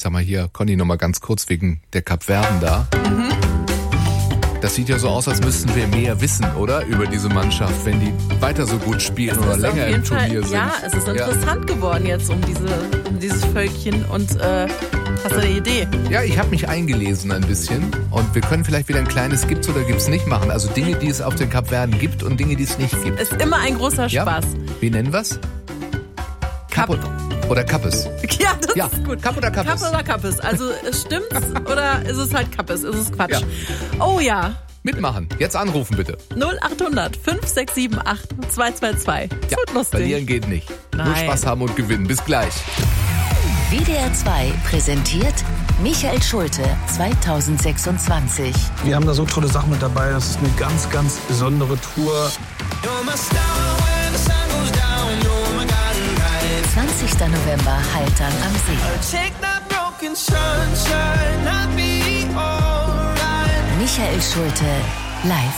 Sag mal hier, Conny, noch mal ganz kurz wegen der Kapverden da. Das sieht ja so aus, als müssten wir mehr wissen, oder? Über diese Mannschaft, wenn die weiter so gut spielen oder länger im Turnier sind. Ja, es ist interessant geworden jetzt um dieses Völkchen. Und hast du eine Idee? Ja, ich habe mich eingelesen ein bisschen. Und wir können vielleicht wieder ein kleines Gibt's oder Gibt's nicht machen. Also Dinge, die es auf den Kapverden gibt und Dinge, die es nicht gibt. Ist immer ein großer Spaß. Wie nennen wir's? Kap oder Kappes? Ja, das ist gut. Kap oder Kappes? Kap oder Kappes. Also stimmt's oder ist es halt Kappes? Ist es Quatsch? Ja. Oh ja. Mitmachen. Jetzt anrufen bitte. 0800 567 8222. Ja, wird lustig. Verlieren geht nicht. Nein. Nur Spaß haben und gewinnen. Bis gleich. WDR 2 präsentiert Michael Schulte 2026. Wir haben da so tolle Sachen mit dabei. Das ist eine ganz, ganz besondere Tour. 20. November, Haltern am See. Michael Schulte live.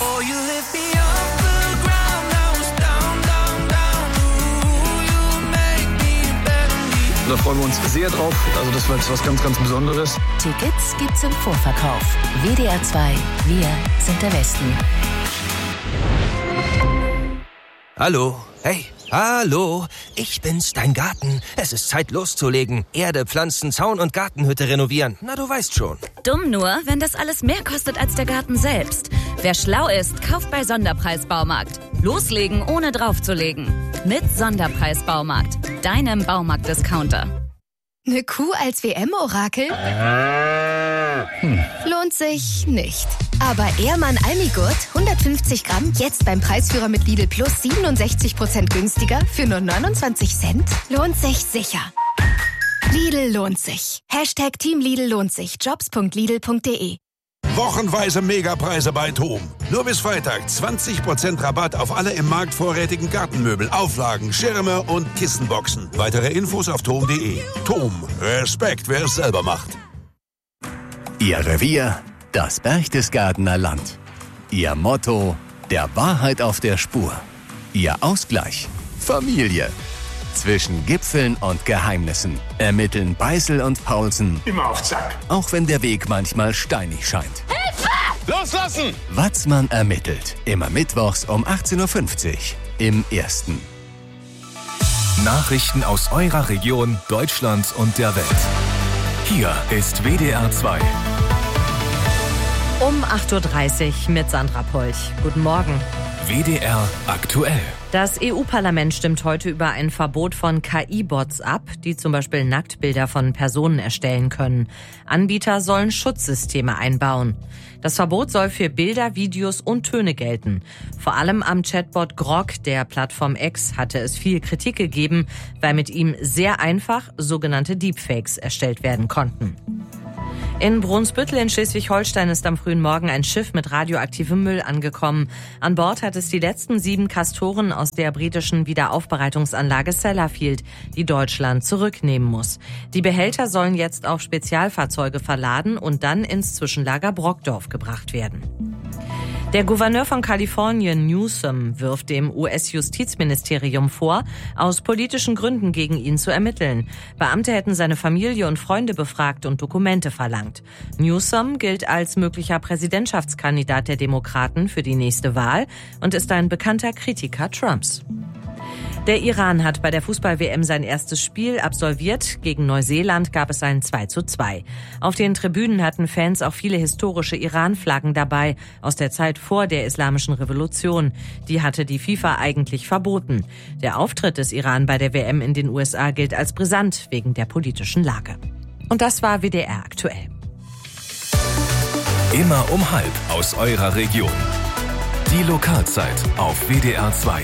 Da freuen wir uns sehr drauf. Also das war jetzt was ganz, ganz Besonderes. Tickets gibt's im Vorverkauf. WDR 2, wir sind der Westen. Hallo, hey, hallo, ich bin's, dein Garten. Es ist Zeit loszulegen. Erde, Pflanzen, Zaun und Gartenhütte renovieren. Na, du weißt schon. Dumm nur, wenn das alles mehr kostet als der Garten selbst. Wer schlau ist, kauft bei Sonderpreis-Baumarkt. Loslegen, ohne draufzulegen. Mit Sonderpreis-Baumarkt, deinem Baumarkt-Discounter. Eine Kuh als WM-Orakel? Lohnt sich nicht. Aber Ehrmann Almigurt, 150 Gramm, jetzt beim Preisführer mit Lidl Plus 67% günstiger für nur 29 Cent? Lohnt sich sicher. Lidl lohnt sich. Hashtag Team Lidl lohnt sich. Jobs.lidl.de. Wochenweise Megapreise bei TOM. Nur bis Freitag 20% Rabatt auf alle im Markt vorrätigen Gartenmöbel, Auflagen, Schirme und Kissenboxen. Weitere Infos auf tom.de. TOM. Respekt, wer es selber macht. Ihr Revier, das Berchtesgadener Land. Ihr Motto, der Wahrheit auf der Spur. Ihr Ausgleich, Familie. Zwischen Gipfeln und Geheimnissen ermitteln Beißel und Paulsen. Immer auf Zack. Auch wenn der Weg manchmal steinig scheint. Hilfe! Loslassen! Watzmann ermittelt. Immer mittwochs um 18.50 Uhr im Ersten. Nachrichten aus eurer Region, Deutschland und der Welt. Hier ist WDR 2. Um 8.30 Uhr mit Sandra Polch. Guten Morgen. WDR aktuell. Das EU-Parlament stimmt heute über ein Verbot von KI-Bots ab, die zum Beispiel Nacktbilder von Personen erstellen können. Anbieter sollen Schutzsysteme einbauen. Das Verbot soll für Bilder, Videos und Töne gelten. Vor allem am Chatbot Grok der Plattform X hatte es viel Kritik gegeben, weil mit ihm sehr einfach sogenannte Deepfakes erstellt werden konnten. In Brunsbüttel in Schleswig-Holstein ist am frühen Morgen ein Schiff mit radioaktivem Müll angekommen. An Bord hat es die letzten 7 Castoren aus der britischen Wiederaufbereitungsanlage Sellafield, die Deutschland zurücknehmen muss. Die Behälter sollen jetzt auf Spezialfahrzeuge verladen und dann ins Zwischenlager Brockdorf gebracht werden. Der Gouverneur von Kalifornien, Newsom, wirft dem US-Justizministerium vor, aus politischen Gründen gegen ihn zu ermitteln. Beamte hätten seine Familie und Freunde befragt und Dokumente verlangt. Newsom gilt als möglicher Präsidentschaftskandidat der Demokraten für die nächste Wahl und ist ein bekannter Kritiker Trumps. Der Iran hat bei der Fußball-WM sein erstes Spiel absolviert. Gegen Neuseeland gab es ein 2:2. Auf den Tribünen hatten Fans auch viele historische Iran-Flaggen dabei, aus der Zeit vor der Islamischen Revolution. Die hatte die FIFA eigentlich verboten. Der Auftritt des Iran bei der WM in den USA gilt als brisant wegen der politischen Lage. Und das war WDR aktuell. Immer um 12:30 aus eurer Region. Die Lokalzeit auf WDR 2.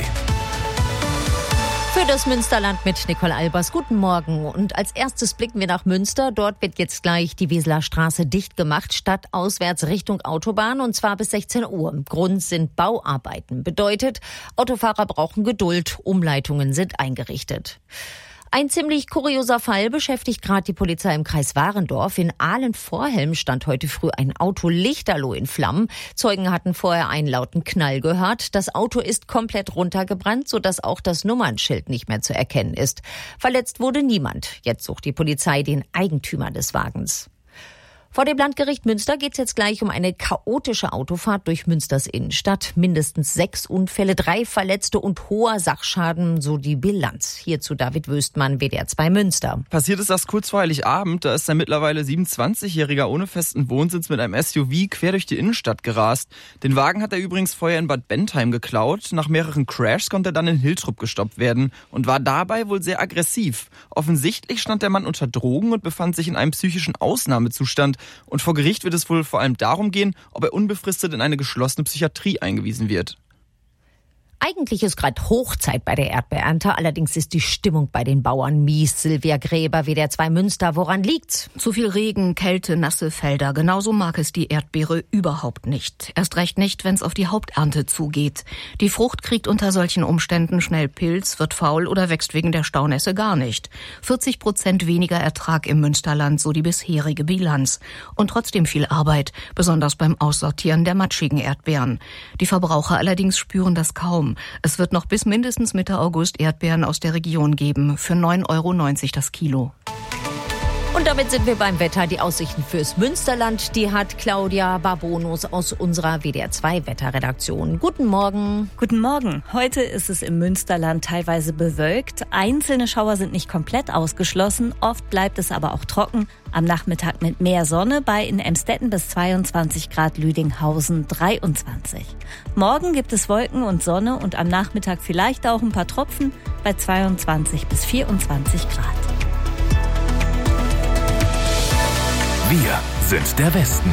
Für das Münsterland mit Nicole Albers. Guten Morgen. Und als erstes blicken wir nach Münster. Dort wird jetzt gleich die Weseler Straße dicht gemacht, stadtauswärts Richtung Autobahn, und zwar bis 16 Uhr. Grund sind Bauarbeiten. Bedeutet, Autofahrer brauchen Geduld. Umleitungen sind eingerichtet. Ein ziemlich kurioser Fall beschäftigt gerade die Polizei im Kreis Warendorf. In Ahlen-Vorhelm stand heute früh ein Auto lichterloh in Flammen. Zeugen hatten vorher einen lauten Knall gehört. Das Auto ist komplett runtergebrannt, sodass auch das Nummernschild nicht mehr zu erkennen ist. Verletzt wurde niemand. Jetzt sucht die Polizei den Eigentümer des Wagens. Vor dem Landgericht Münster geht es jetzt gleich um eine chaotische Autofahrt durch Münsters Innenstadt. Mindestens 6 Unfälle, 3 Verletzte und hoher Sachschaden, so die Bilanz. Hierzu David Wöstmann, WDR 2 Münster. Passiert ist das kurz vor Heiligabend. Da ist ein mittlerweile 27-Jähriger ohne festen Wohnsitz mit einem SUV quer durch die Innenstadt gerast. Den Wagen hat er übrigens vorher in Bad Bentheim geklaut. Nach mehreren Crashs konnte er dann in Hiltrup gestoppt werden und war dabei wohl sehr aggressiv. Offensichtlich stand der Mann unter Drogen und befand sich in einem psychischen Ausnahmezustand. Und vor Gericht wird es wohl vor allem darum gehen, ob er unbefristet in eine geschlossene Psychiatrie eingewiesen wird. Eigentlich ist gerade Hochzeit bei der Erdbeerernte, allerdings ist die Stimmung bei den Bauern mies. Silvia Gräber, WDR 2 Münster, woran liegt's? Zu viel Regen, Kälte, nasse Felder, genauso mag es die Erdbeere überhaupt nicht. Erst recht nicht, wenn es auf die Haupternte zugeht. Die Frucht kriegt unter solchen Umständen schnell Pilz, wird faul oder wächst wegen der Staunässe gar nicht. 40% weniger Ertrag im Münsterland, so die bisherige Bilanz. Und trotzdem viel Arbeit, besonders beim Aussortieren der matschigen Erdbeeren. Die Verbraucher allerdings spüren das kaum. Es wird noch bis mindestens Mitte August Erdbeeren aus der Region geben, für 9,90 € das Kilo. Und damit sind wir beim Wetter. Die Aussichten fürs Münsterland, die hat Claudia Barbonus aus unserer WDR 2 Wetterredaktion. Guten Morgen. Guten Morgen. Heute ist es im Münsterland teilweise bewölkt. Einzelne Schauer sind nicht komplett ausgeschlossen. Oft bleibt es aber auch trocken. Am Nachmittag mit mehr Sonne, bei in Emstetten bis 22 Grad, Lüdinghausen 23. Morgen gibt es Wolken und Sonne und am Nachmittag vielleicht auch ein paar Tropfen bei 22 bis 24 Grad. Wir sind der Westen.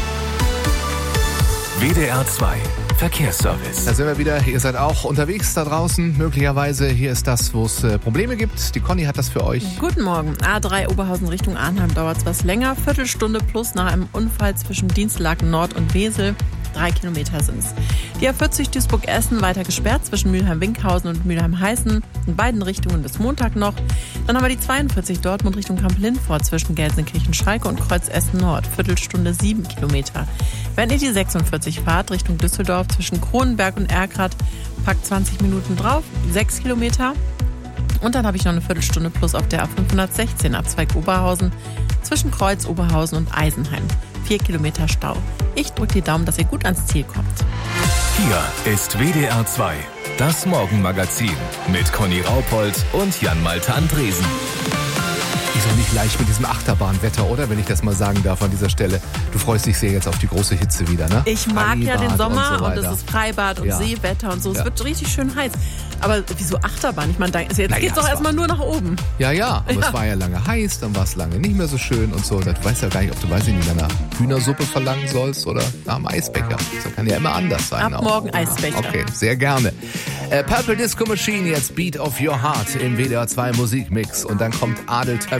WDR 2 Verkehrsservice. Da sind wir wieder. Ihr seid auch unterwegs da draußen. Möglicherweise hier ist das, wo es Probleme gibt. Die Conny hat das für euch. Guten Morgen. A3 Oberhausen Richtung Arnheim dauert es was länger. Viertelstunde plus nach einem Unfall zwischen Dienstlaken Nord und Wesel. 3 Kilometer sind es. Die A40 Duisburg-Essen weiter gesperrt zwischen Mülheim-Winkhausen und Mülheim-Heißen. In beiden Richtungen bis Montag noch. Dann haben wir die 42 Dortmund Richtung Kamp-Lindfort zwischen Gelsenkirchen-Schalke und Kreuz-Essen-Nord. Viertelstunde 7 Kilometer. Wenn ihr die 46 fahrt Richtung Düsseldorf zwischen Kronenberg und Erkrath, packt 20 Minuten drauf, 6 Kilometer. Und dann habe ich noch eine Viertelstunde plus auf der A516 Abzweig Oberhausen zwischen Kreuz, Oberhausen und Eisenheim. 4 Kilometer Stau. Ich drücke die Daumen, dass ihr gut ans Ziel kommt. Hier ist WDR 2, das Morgenmagazin mit Conny Raupold und Jan-Malte Andresen. Ist doch nicht leicht mit diesem Achterbahnwetter, oder? Wenn ich das mal sagen darf an dieser Stelle. Du freust dich sehr jetzt auf die große Hitze wieder, ne? Ich mag ja den Sommer so und es ist Freibad und Seewetter und so. Es wird richtig schön heiß. Aber wieso Achterbahn? Ich meine, jetzt geht's doch erstmal nur nach oben. Ja, aber es war ja lange heiß, dann war es lange nicht mehr so schön und so. Du weißt ja gar nicht, ob du nach Hühnersuppe verlangen sollst oder nach einem Eisbecher. Das kann ja immer anders sein. Ab morgen Eisbecher. Okay, sehr gerne. Purple Disco Machine, jetzt Beat of Your Heart im WDR 2 Musikmix. Und dann kommt Adel Tawil.